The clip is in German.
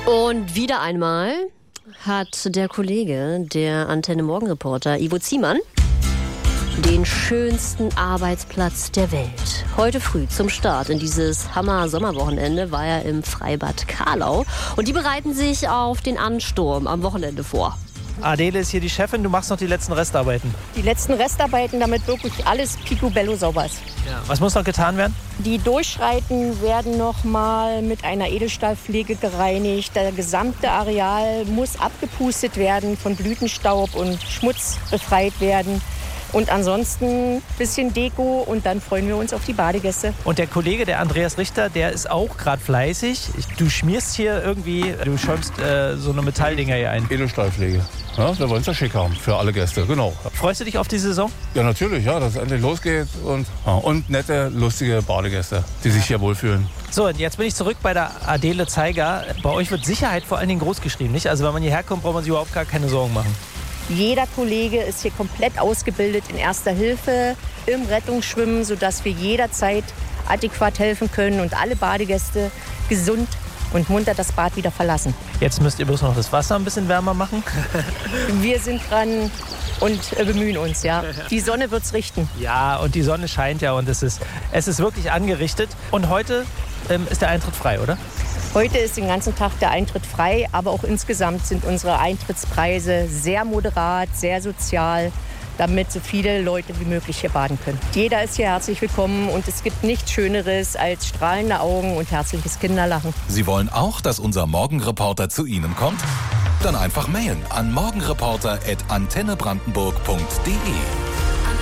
Und wieder einmal hat der Kollege, der Antenne Morgenreporter Ivo Ziemann, den schönsten Arbeitsplatz der Welt. Heute früh zum Start in dieses Hammer-Sommerwochenende war er im Freibad Karlau. Und die bereiten sich auf den Ansturm am Wochenende vor. Adele ist hier die Chefin, du machst noch die letzten Restarbeiten. Die letzten Restarbeiten, damit wirklich alles picobello sauber ist. Ja. Was muss noch getan werden? Die Durchschreiten werden noch mal mit einer Edelstahlpflege gereinigt. Das gesamte Areal muss abgepustet werden, von Blütenstaub und Schmutz befreit werden. Und ansonsten ein bisschen Deko und dann freuen wir uns auf die Badegäste. Und der Kollege, der Andreas Richter, der ist auch gerade fleißig. Du schmierst hier irgendwie, du schäumst so eine Metalldinger hier ein. Edelstahlpflege. Ja, wir wollen es ja schick haben für alle Gäste, genau. Freust du dich auf die Saison? Ja, natürlich, ja, dass es endlich losgeht und nette, lustige Badegäste, die sich hier wohlfühlen. So, und jetzt bin ich zurück bei der Adele Zeiger. Bei euch wird Sicherheit vor allen Dingen groß geschrieben, nicht? Also wenn man hierher kommt, braucht man sich überhaupt gar keine Sorgen machen. Jeder Kollege ist hier komplett ausgebildet in Erster Hilfe, im Rettungsschwimmen, sodass wir jederzeit adäquat helfen können und alle Badegäste gesund und munter das Bad wieder verlassen. Jetzt müsst ihr bloß noch das Wasser ein bisschen wärmer machen. Wir sind dran und bemühen uns, ja. Die Sonne wird's richten. Ja, und die Sonne scheint ja und es ist wirklich angerichtet. Und heute ist der Eintritt frei, oder? Heute ist den ganzen Tag der Eintritt frei, aber auch insgesamt sind unsere Eintrittspreise sehr moderat, sehr sozial, damit so viele Leute wie möglich hier baden können. Jeder ist hier herzlich willkommen und es gibt nichts Schöneres als strahlende Augen und herzliches Kinderlachen. Sie wollen auch, dass unser Morgenreporter zu Ihnen kommt? Dann einfach mailen an morgenreporter@antennebrandenburg.de.